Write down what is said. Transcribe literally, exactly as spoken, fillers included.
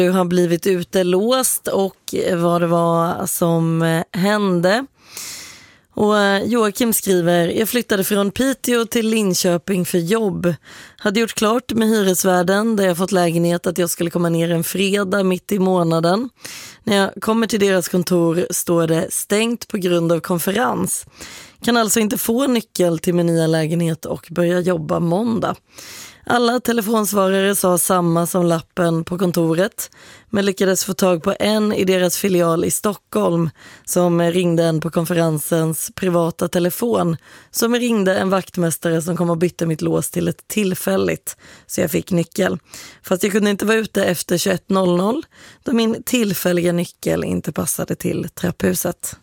Du har blivit utelåst och vad det var som hände. Och Joakim skriver: jag flyttade från Piteå till Linköping för jobb. Hade gjort klart med hyresvärden där jag fått lägenhet att jag skulle komma ner en fredag mitt i månaden. När jag kommer till deras kontor står det stängt på grund av konferens. Kan alltså inte få nyckel till min nya lägenhet och börja jobba måndag. Alla telefonsvarare sa samma som lappen på kontoret, men lyckades få tag på en i deras filial i Stockholm som ringde en på konferensens privata telefon, som ringde en vaktmästare som kom och bytte mitt lås till ett tillfälligt, så jag fick nyckel. Fast jag kunde inte vara ute efter tjugoett noll noll då min tillfälliga nyckel inte passade till trapphuset.